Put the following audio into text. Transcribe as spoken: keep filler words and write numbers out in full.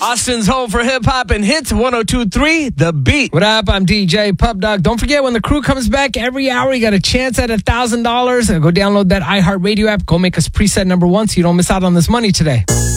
Austin's home for hip-hop and hits, one oh two point three The Beat. What up? I'm D J Pub Dog. Don't forget, when the crew comes back every hour, you got a chance at one thousand dollars. Go download that iHeartRadio app. Go make us preset number one so you don't miss out on this money today.